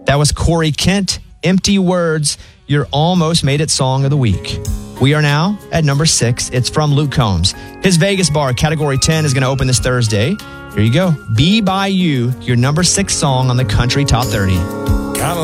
That was Corey Kent, Empty Words. Your almost made it song of the week. We are now at number 6. It's from Luke Combs. His Vegas bar, Category 10, is going to open this Thursday. Here you go. Be By You, your number 6 song on the Country Top 30.